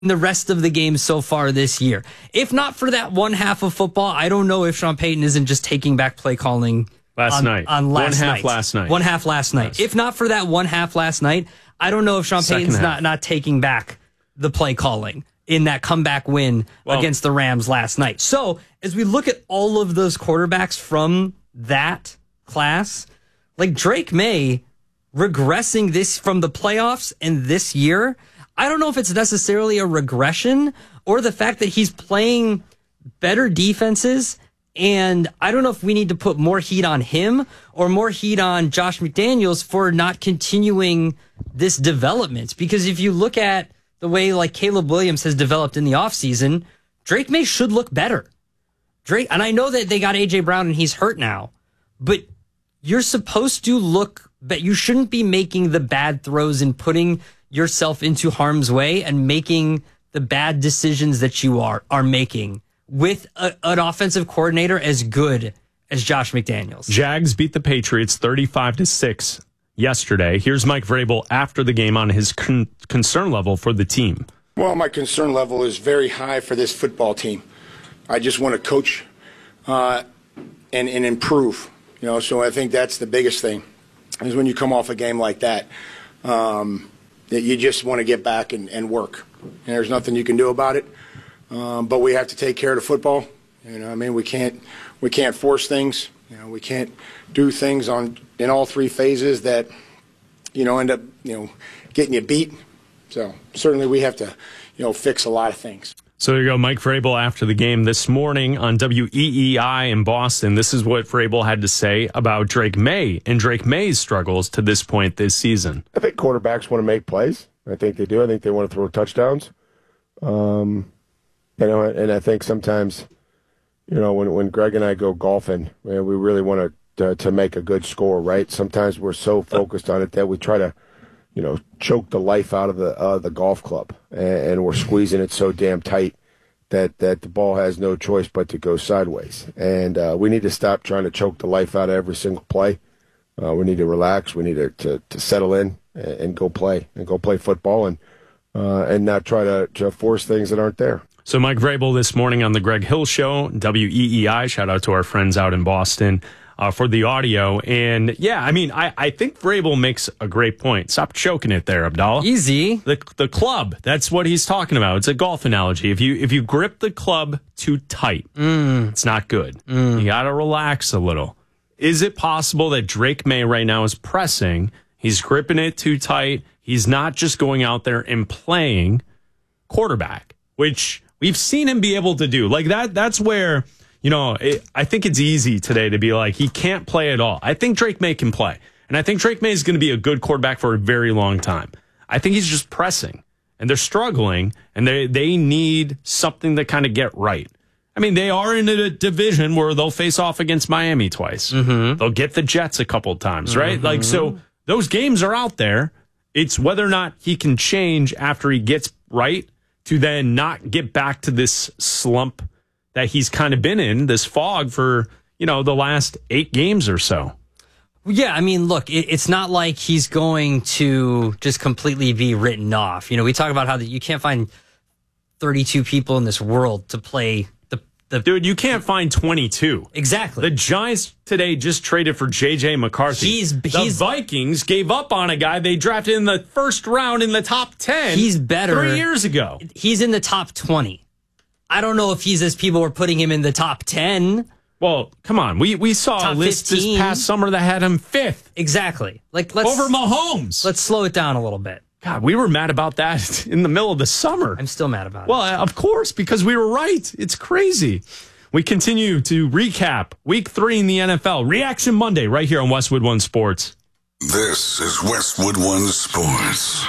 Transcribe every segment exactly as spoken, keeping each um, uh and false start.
the rest of the game so far this year. If not for that one half of football, I don't know if Sean Payton isn't just taking back play calling last on, night. On last one half night. last night. One half last night. Yes. If not for that one half last night, I don't know if Sean Second Payton's half. not not taking back the play calling in that comeback win well, against the Rams last night. So as we look at all of those quarterbacks from that class, like Drake May regressing this from the playoffs and this year, I don't know if it's necessarily a regression or the fact that he's playing better defenses. And I don't know if we need to put more heat on him or more heat on Josh McDaniels for not continuing this development. Because if you look at the way like Caleb Williams has developed in the offseason, Drake May should look better. Drake, and I know that they got A J Brown and he's hurt now, but you're supposed to look, but you shouldn't be making the bad throws and putting yourself into harm's way and making the bad decisions that you are are making with a, an offensive coordinator as good as Josh McDaniels. Jags beat the Patriots thirty-five to six yesterday. Here's Mike Vrabel after the game on his con- concern level for the team. Well, my concern level is very high for this football team. I just want to coach uh, and, and improve. You know, so I think that's the biggest thing is when you come off a game like that. Um, that you just want to get back and, and work. And there's nothing you can do about it. Um, but we have to take care of the football. You know, I mean, we can't we can't force things. You know, we can't do things on in all three phases that, you know, end up, you know, getting you beat. So certainly we have to, you know, fix a lot of things. So there you go, Mike Vrabel after the game this morning on W E E I in Boston. This is what Vrabel had to say about Drake May and Drake May's struggles to this point this season. I think quarterbacks want to make plays. I think they do. I think they want to throw touchdowns. Um, you know, and I think sometimes, you know, when when Greg and I go golfing, man, we really want to, to to make a good score, right? Sometimes we're so focused on it that we try to, you know, choke the life out of the uh, the golf club, and, and we're squeezing it so damn tight that, that the ball has no choice but to go sideways. And uh, we need to stop trying to choke the life out of every single play. Uh, we need to relax. We need to, to, to settle in and, and go play and go play football and uh, and not try to, to force things that aren't there. So Mike Vrabel this morning on the Greg Hill Show, W E E I. Shout out to our friends out in Boston. Uh, for the audio. And yeah, I mean, I, I think Vrabel makes a great point. Stop choking it there, Abdallah. Easy. The the club, that's what he's talking about. It's a golf analogy. If you if you grip the club too tight, mm. it's not good. Mm. You got to relax a little. Is it possible that Drake May right now is pressing? He's gripping it too tight. He's not just going out there and playing quarterback, which we've seen him be able to do. Like that. That's where... You know, it, I think it's easy today to be like, he can't play at all. I think Drake May can play. And I think Drake May is going to be a good quarterback for a very long time. I think he's just pressing. And they're struggling. And they, they need something to kind of get right. I mean, they are in a division where they'll face off against Miami twice. Mm-hmm. They'll get the Jets a couple times, right? Mm-hmm. Like, so those games are out there. It's whether or not he can change after he gets right to then not get back to this slump that he's kind of been in, this fog for, you know, the last eight games or so. Yeah, I mean, look, it, it's not like he's going to just completely be written off. You know, we talk about how that you can't find thirty-two people in this world to play the... the Dude, you can't find twenty-two. Exactly. The Giants today just traded for J J McCarthy. He's, the he's, Vikings gave up on a guy they drafted in the first round in the top ten he's better, three years ago. He's in the top twenty. I don't know if he's as people were putting him in the top ten. Well, come on. We we saw top a list fifteen. This past summer that had him fifth. Exactly. Like let's over Mahomes. Let's slow it down a little bit. God, we were mad about that in the middle of the summer. I'm still mad about well, it. Well, of course, because we were right. It's crazy. We continue to recap week three in the N F L. Reaction Monday right here on Westwood One Sports. This is Westwood One Sports.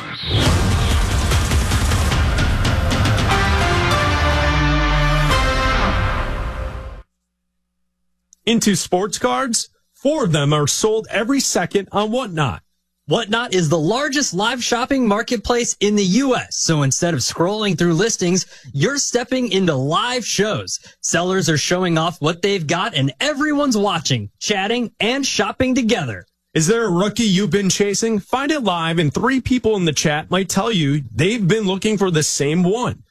Into sports cards, four of them are sold every second on Whatnot. Whatnot is the largest live shopping marketplace in the U S. So instead of scrolling through listings, you're stepping into live shows. Sellers are showing off what they've got and everyone's watching, chatting, and shopping together. Is there a rookie you've been chasing? Find it live, and three people in the chat might tell you they've been looking for the same one.